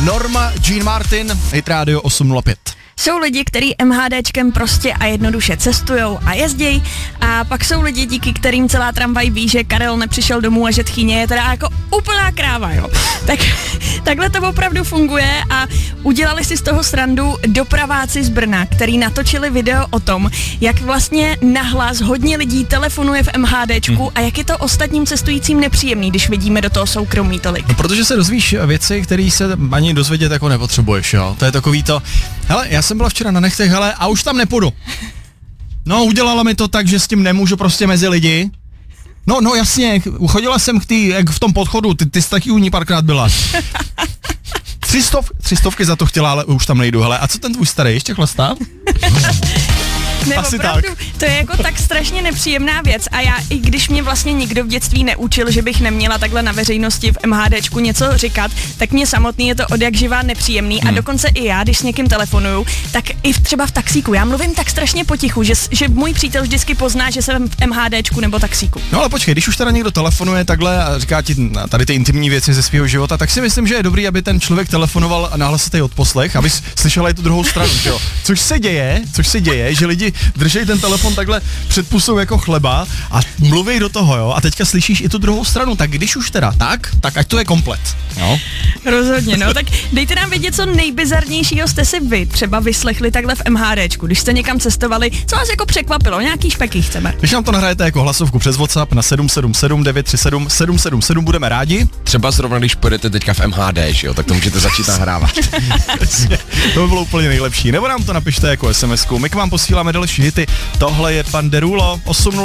Norma Jean Martin, Hit Radio 805. Jsou lidi, kteří MHDčkem prostě a jednoduše cestujou a jezdějí, a pak jsou lidi, díky kterým celá tramvaj ví, že Karel nepřišel domů a že tchýně je teda jako úplná kráva, jo. Tak takhle to opravdu funguje a udělali si z toho srandu dopraváci z Brna, který natočili video o tom, jak vlastně nahlas hodně lidí telefonuje v MHDčku a jak je to ostatním cestujícím nepříjemný, když vidíme do toho soukromí tolik. No, protože se dozvíš věci, které se ani dozvědět jako nepotřebuješ, jo. To je takový to, hele, já jsem byla včera na Nechtech, hele, a už tam nepůjdu. No, udělala mi to tak, že s tím nemůžu prostě mezi lidi. No jasně, chodila jsem k tý, jak v tom podchodu, ty jsi taky u ní párkrát byla. 300 za to chtěla, ale už tam nejdu, hele. A co ten tvůj starý, ještě chlastá? Ne, asi opravdu, tak. To je jako tak strašně nepříjemná věc a já, i když mě vlastně nikdo v dětství neučil, že bych neměla takhle na veřejnosti v MHDčku něco říkat, tak mě samotný je to odjakživá nepříjemný a dokonce i já, když s někým telefonuju, tak i třeba v taxíku, já mluvím tak strašně potichu, že můj přítel vždycky pozná, že jsem v MHDčku nebo taxíku. No ale počkej, když už teda někdo telefonuje takhle a říká ti tady ty intimní věci ze svého života, tak si myslím, že je dobrý, aby ten člověk telefonoval a nahlasitý odposlech, aby slyšela i tu druhou stranu, jo. Což se děje, že lidi držej ten telefon takhle před pusou jako chleba a mluví do toho, jo, a teďka slyšíš i tu druhou stranu, tak když už teda tak ať to je komplet, jo. Rozhodně, no, tak dejte nám vědět, co nejbizarnějšího jste si vy třeba vyslechli takhle v MHDčku, když jste někam cestovali, co vás jako překvapilo, nějaký špeky chceme. Když nám to nahrajete jako hlasovku přes WhatsApp na 777 937 777, budeme rádi. Třeba zrovna, když půjdete teďka v MHD, že jo, tak to můžete začít nahrávat. To by bylo úplně nejlepší, nebo nám to napište jako SMS-ku, my k vám posíláme další hity. Tohle je Pan Derulo, 8